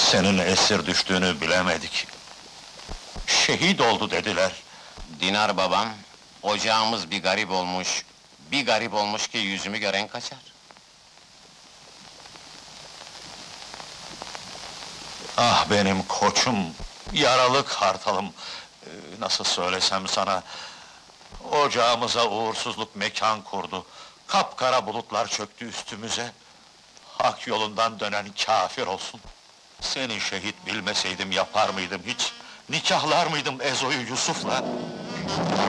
Senin esir düştüğünü bilemedik. Şehit oldu dediler. Dinar babam, ocağımız bir garip olmuş, bir garip olmuş ki yüzümü gören kaçar. Ah benim koçum, yaralı kartalım! Nasıl söylesem sana... Ocağımıza uğursuzluk mekan kurdu. Kapkara bulutlar çöktü üstümüze. Hak yolundan dönen kâfir olsun. Seni şehit bilmeseydim yapar mıydım hiç? Nikahlar mıydım Ezo'yu Yusuf'la?